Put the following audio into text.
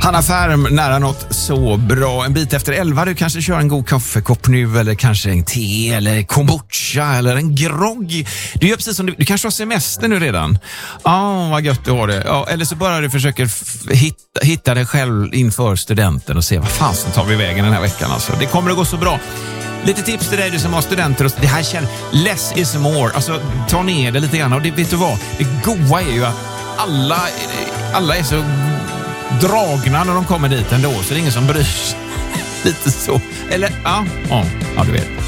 Hanna Färm, nära något så bra. En bit efter 11, du kanske kör en god kaffekopp nu, eller kanske en te eller kombucha eller en grogg. Du gör precis som du kanske har semester nu redan. Ja, vad gött du har det. Ja, eller så bara du försöker hitta dig själv inför studenten och se vad fan som tar vi vägen den här veckan. Alltså. Det kommer att gå så bra. Lite tips till dig du som har studenter. Det här känner less is more. Alltså ta ner det lite grann. Och det, vet du vad? Det goa är ju att alla är så dragna när de kommer dit ändå. Så det är ingen som bryr sig. Lite så. Eller, ja du vet.